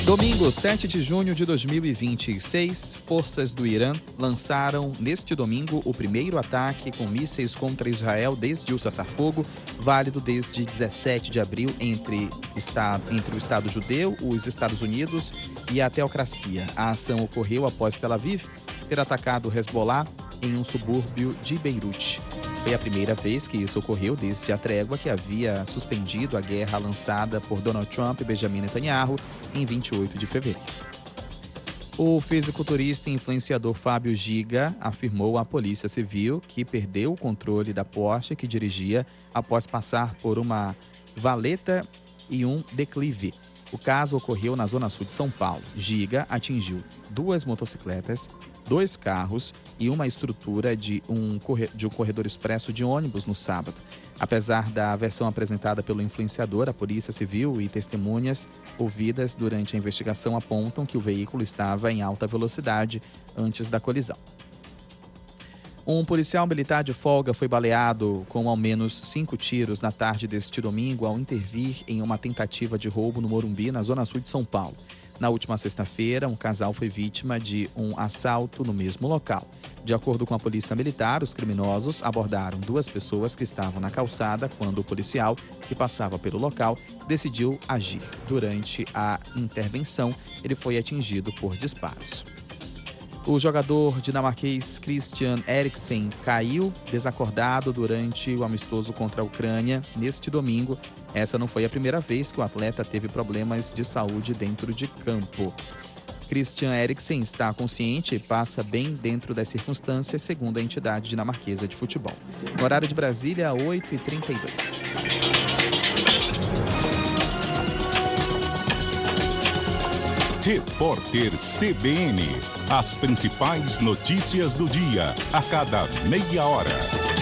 Domingo, 7 de junho de 2026, forças do Irã lançaram neste domingo o primeiro ataque com mísseis contra Israel desde o cessar-fogo, válido desde 17 de abril entre o Estado judeu, os Estados Unidos e a teocracia. A ação ocorreu após Tel Aviv ter atacado o Hezbollah em um subúrbio de Beirute. Foi a primeira vez que isso ocorreu desde a trégua que havia suspendido a guerra lançada por Donald Trump e Benjamin Netanyahu em 28 de fevereiro. O fisiculturista e influenciador Fábio Giga afirmou à Polícia Civil que perdeu o controle da Porsche que dirigia após passar por uma valeta e um declive. O caso ocorreu na zona sul de São Paulo. Giga atingiu 2 motocicletas, 2 carros e uma estrutura de um corredor expresso de ônibus no sábado. Apesar da versão apresentada pelo influenciador, a Polícia Civil e testemunhas ouvidas durante a investigação apontam que o veículo estava em alta velocidade antes da colisão. Um policial militar de folga foi baleado com ao menos 5 tiros na tarde deste domingo ao intervir em uma tentativa de roubo no Morumbi, na zona sul de São Paulo. Na última sexta-feira, um casal foi vítima de um assalto no mesmo local. De acordo com a polícia militar, os criminosos abordaram 2 pessoas que estavam na calçada quando o policial, que passava pelo local, decidiu agir. Durante a intervenção, ele foi atingido por disparos. O jogador dinamarquês Christian Eriksen caiu desacordado durante o amistoso contra a Ucrânia neste domingo. Essa não foi a primeira vez que o atleta teve problemas de saúde dentro de campo. Christian Eriksen está consciente e passa bem dentro das circunstâncias, segundo a entidade dinamarquesa de futebol. No horário de Brasília, 8h32. Repórter CBN. As principais notícias do dia, a cada meia hora.